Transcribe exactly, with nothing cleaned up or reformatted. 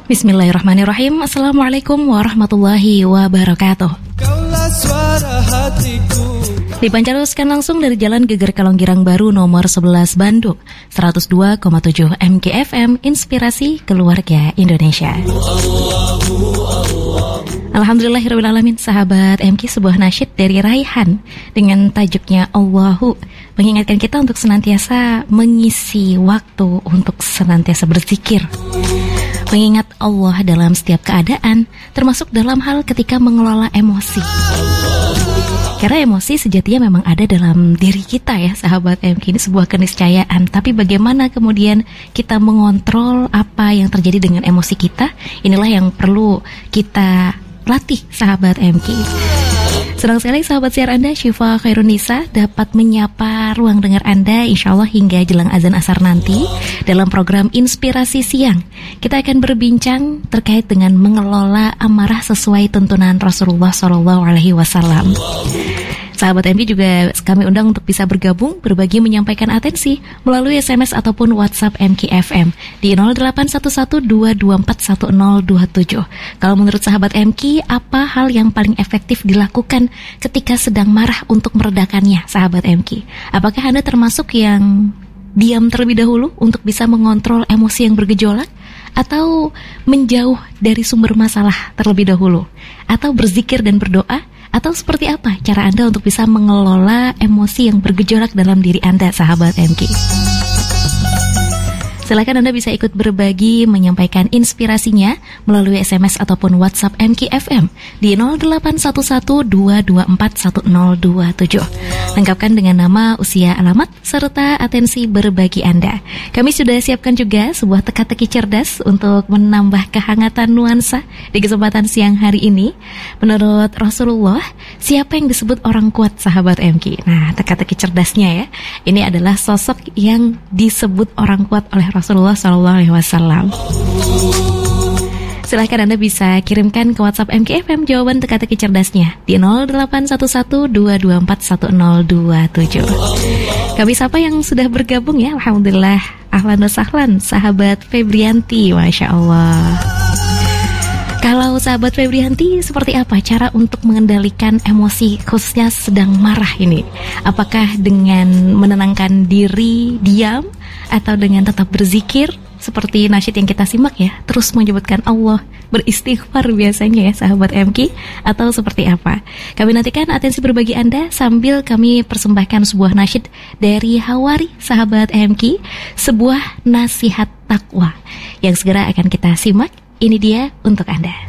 Bismillahirrahmanirrahim. Assalamualaikum warahmatullahi wabarakatuh. Dipancarkan langsung dari Jalan Geger Kalonggirang Baru nomor sebelas Bandung, seratus dua koma tujuh M K F M, Inspirasi Keluarga Indonesia. Alhamdulillahirrahmanirrahim, sahabat M K, sebuah nasyid dari Raihan dengan tajuknya Allahu mengingatkan kita untuk senantiasa mengisi waktu untuk senantiasa berzikir, mengingat Allah dalam setiap keadaan, termasuk dalam hal ketika mengelola emosi. Karena emosi sejatinya memang ada dalam diri kita ya sahabat M K, ini sebuah keniscayaan. Tapi bagaimana kemudian kita mengontrol apa yang terjadi dengan emosi kita, inilah yang perlu kita latih sahabat M K. Senang sekali sahabat siar Anda, Syifa Khairunisa, dapat menyapa ruang dengar Anda insya Allah hingga jelang azan asar nanti dalam program Inspirasi Siang. Kita akan berbincang terkait dengan mengelola amarah sesuai tuntunan Rasulullah shallallahu alaihi wasallam. Sahabat M K juga kami undang untuk bisa bergabung, berbagi, menyampaikan atensi melalui S M S ataupun WhatsApp M K F M di nol delapan satu satu dua dua empat satu nol dua tujuh. Kalau menurut sahabat M K, apa hal yang paling efektif dilakukan ketika sedang marah untuk meredakannya, sahabat M K? Apakah Anda termasuk yang diam terlebih dahulu untuk bisa mengontrol emosi yang bergejolak? Atau menjauh dari sumber masalah terlebih dahulu? Atau berzikir dan berdoa? Atau seperti apa cara Anda untuk bisa mengelola emosi yang bergejolak dalam diri Anda, sahabat M K? Silakan Anda bisa ikut berbagi, menyampaikan inspirasinya melalui S M S ataupun WhatsApp M K F M di nol delapan satu satu dua dua empat satu nol dua tujuh. Lengkapkan dengan nama, usia, alamat, serta atensi berbagi Anda. Kami sudah siapkan juga sebuah teka-teki cerdas untuk menambah kehangatan nuansa di kesempatan siang hari ini. Menurut Rasulullah, siapa yang disebut orang kuat, sahabat M K? Nah, teka-teki cerdasnya ya, ini adalah sosok yang disebut orang kuat oleh Rasulullah shallallahu alaihi wasallam. Silahkan Anda bisa kirimkan ke WhatsApp M K F M jawaban teka-teki cerdasnya di nol delapan satu satu dua dua empat satu nol dua tujuh. Kami sapa yang sudah bergabung ya, alhamdulillah. Ahlan wa sahlan, sahabat Febrianti, masya Allah. Kalau sahabat Febrianti, seperti apa cara untuk mengendalikan emosi khususnya sedang marah ini? Apakah dengan menenangkan diri, diam, atau dengan tetap berzikir seperti nasyid yang kita simak ya, terus menyebutkan Allah, beristighfar biasanya ya sahabat M K, atau seperti apa? Kami nantikan atensi berbagi Anda sambil kami persembahkan sebuah nasyid dari Hawari, sahabat M K, sebuah nasihat takwa yang segera akan kita simak. Ini dia untuk Anda.